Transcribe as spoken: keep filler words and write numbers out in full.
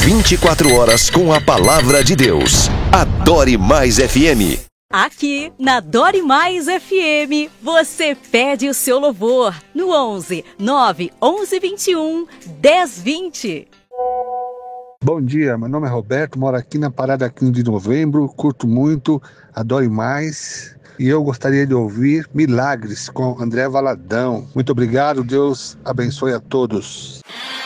vinte e quatro horas com a palavra de Deus. Adore Mais F M. Aqui na Adore Mais F M, você pede o seu louvor no onze, nove onze, vinte e um, dez, vinte. Bom dia, meu nome é Roberto, moro aqui na Parada quinze de novembro, curto muito, Adore Mais, e eu gostaria de ouvir Milagres com André Valadão. Muito obrigado, Deus abençoe a todos.